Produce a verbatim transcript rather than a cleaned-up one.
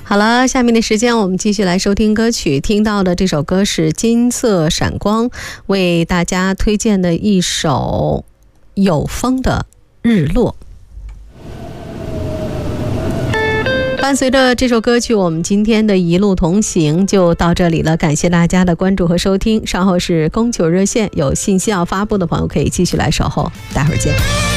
好了，下面的时间我们继续来收听歌曲，听到的这首歌是金色闪光为大家推荐的一首有风的日落。伴随着这首歌曲，我们今天的一路同行就到这里了，感谢大家的关注和收听。稍后是供求热线，有信息要发布的朋友可以继续来守候，待会儿见。